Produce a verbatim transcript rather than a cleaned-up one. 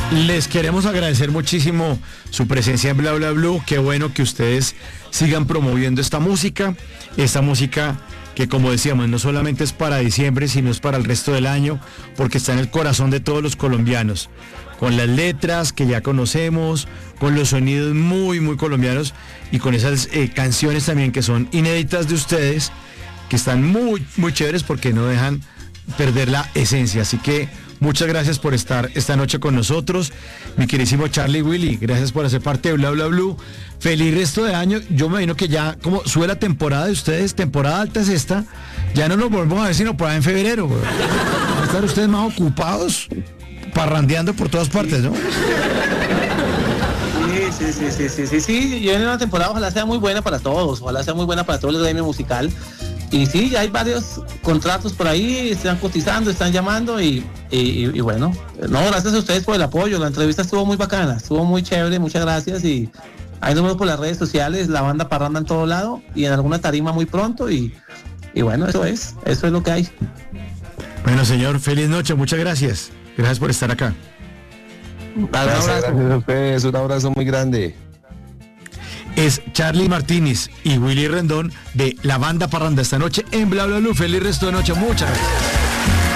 Les queremos agradecer muchísimo su presencia en Bla Bla Blue. Qué bueno que ustedes sigan promoviendo esta música, esta música que, como decíamos, no solamente es para diciembre, sino es para el resto del año, porque está en el corazón de todos los colombianos, con las letras que ya conocemos, con los sonidos muy, muy colombianos y con esas eh, canciones también que son inéditas de ustedes, que están muy, muy chéveres porque no dejan perder la esencia. Así que muchas gracias por estar esta noche con nosotros, mi queridísimo Charlie Willy. Gracias por hacer parte de Bla Bla Blue. Feliz resto de año. Yo me imagino que ya como sube la temporada de ustedes, temporada alta es esta, ya no nos volvemos a ver sino por ahí en febrero. Van a estar ustedes más ocupados, parrandeando por todas partes, ¿no? Sí, sí, sí, sí, sí, sí, y viene una temporada, ojalá sea muy buena para todos, ojalá sea muy buena para todo el gremio musical. Y sí, ya hay varios contratos por ahí, están cotizando, están llamando y, y, y bueno, no, gracias a ustedes por el apoyo, la entrevista estuvo muy bacana, estuvo muy chévere, muchas gracias y ahí nos vemos por las redes sociales, la banda Parranda en todo lado y en alguna tarima muy pronto y, y bueno, eso es, eso es lo que hay. Bueno, señor, feliz noche, muchas gracias, gracias por estar acá. Gracias, gracias a ustedes, un abrazo muy grande. Es Charlie Martínez y Willy Rendón de la banda Parranda esta noche en Bla Bla Blue. Feliz resto de noche, muchas gracias.